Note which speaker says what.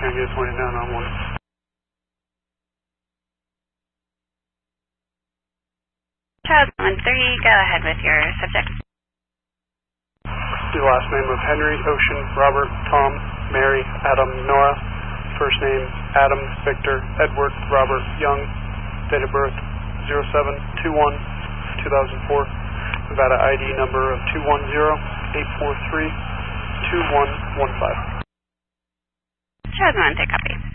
Speaker 1: Can I get a 29 on 1?
Speaker 2: Child 13, go ahead with your subject.
Speaker 1: The last name of Henry, Ocean, Robert, Tom, Mary, Adam, Nora. First name Adam, Victor, Edward, Robert, Young. Date of birth 07/21/2004. Nevada ID number of 210-843-2115.
Speaker 2: Child 1, take copy.